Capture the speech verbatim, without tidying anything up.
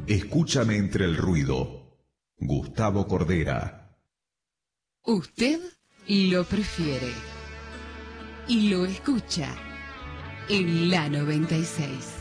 Escúchame entre el ruido. Gustavo Cordera. Usted lo prefiere y lo escucha en la noventa y seis.